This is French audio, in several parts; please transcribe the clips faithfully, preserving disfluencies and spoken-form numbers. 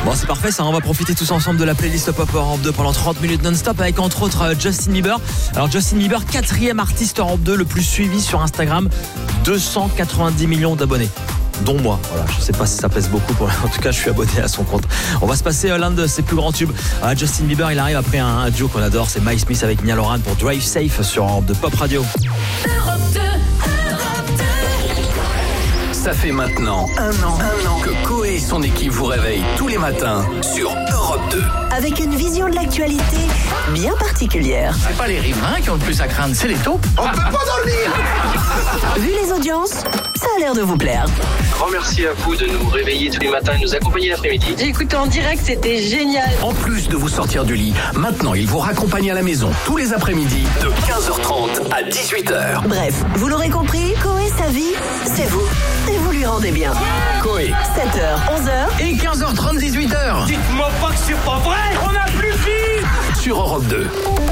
Bon, c'est parfait, ça, on va profiter tous ensemble de la playlist Pop Europe deux pendant trente minutes non-stop avec entre autres euh, Justin Bieber. Alors Justin Bieber, quatrième artiste Europe deux le plus suivi sur Instagram, deux cent quatre-vingt-dix millions d'abonnés. Dont moi, voilà, je sais pas si ça pèse beaucoup, pour... en tout cas je suis abonné à son compte. On va se passer euh, l'un de ses plus grands tubes. Ah, Justin Bieber, il arrive après un, un duo qu'on adore, c'est Mike Smith avec Niall Horan pour Drive Safe sur Europe deux Pop Radio. Europe deux, Europe deux. Ça fait maintenant un an, un an que Koé et son équipe vous réveillent tous les matins sur Europe deux. Avec une vision de l'actualité bien particulière. C'est pas les riverains qui ont le plus à craindre, c'est les taupes. On peut pas dormir. Vu les audiences, ça a l'air de vous plaire. Grand merci à vous de nous réveiller tous les matins et de nous accompagner l'après-midi. J'ai écouté en direct, c'était génial. En plus de vous sortir du lit, maintenant il vous raccompagne à la maison tous les après-midi de quinze heures trente à dix-huit heures. Bref, vous l'aurez compris, Koé, sa vie, c'est vous. Et vous lui rendez bien. Koé. sept heures, onze heures. Et quinze heures trente, dix-huit heures. Dites-moi pas que c'est pas vrai. On a plus fini. Sur Europe deux.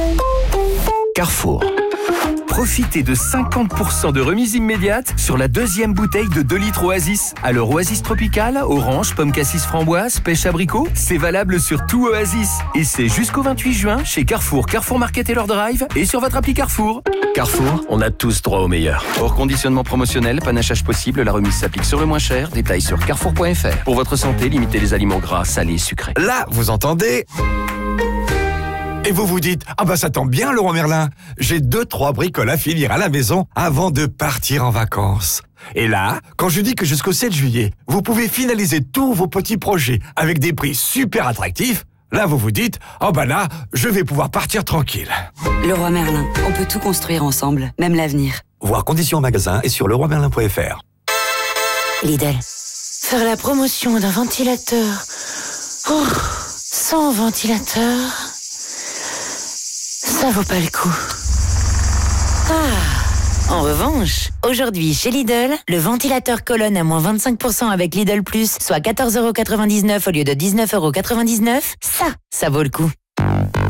Carrefour. Profitez de cinquante pour cent de remise immédiate sur la deuxième bouteille de deux litres Oasis. Alors Oasis Tropical, orange, pomme cassis framboise, pêche abricot, c'est valable sur tout Oasis. Et c'est jusqu'au vingt-huit juin chez Carrefour, Carrefour Market et leur drive et sur votre appli Carrefour. Carrefour, on a tous droit au meilleur. Hors conditionnement promotionnel, panachage possible, la remise s'applique sur le moins cher. Détails sur carrefour point f r. Pour votre santé, limitez les aliments gras, salés, sucrés. Là, vous entendez ? Et vous vous dites, ah bah ça tombe bien Laurent Merlin, j'ai deux, trois bricoles à finir à la maison avant de partir en vacances. Et là, quand je dis que jusqu'au sept juillet, vous pouvez finaliser tous vos petits projets avec des prix super attractifs, là vous vous dites, oh bah là, je vais pouvoir partir tranquille. Leroy Merlin, on peut tout construire ensemble, même l'avenir. Voir conditions en magasin et sur leroy merlin point f r. Lidl, faire la promotion d'un ventilateur oh, sans ventilateur, ça vaut pas le coup. Ah, en revanche, aujourd'hui chez Lidl, le ventilateur colonne à moins vingt-cinq pour cent avec Lidl Plus, soit quatorze euros quatre-vingt-dix-neuf au lieu de dix-neuf euros quatre-vingt-dix-neuf, ça, ça vaut le coup.